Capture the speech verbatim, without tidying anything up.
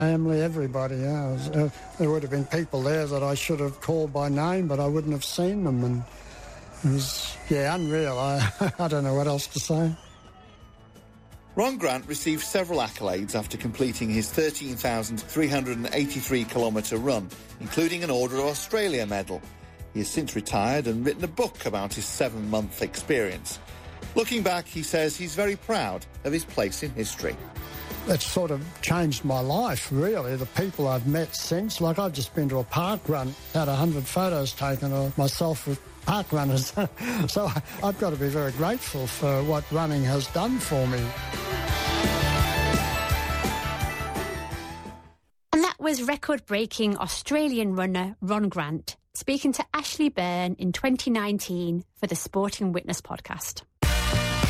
Family, everybody, yeah. Was, uh, there would have been people there that I should have called by name, but I wouldn't have seen them. And it was, yeah, unreal. I, I don't know what else to say. Ron Grant received several accolades after completing his thirteen thousand three hundred eighty-three kilometre run, including an Order of Australia medal. He has since retired and written a book about his seven-month experience. Looking back, he says he's very proud of his place in history. It's sort of changed my life, really. The people I've met since, like I've just been to a park run, had a hundred photos taken of myself with park runners. So I've got to be very grateful for what running has done for me. And that was record-breaking Australian runner Ron Grant speaking to Ashley Byrne in twenty nineteen for the Sporting Witness podcast.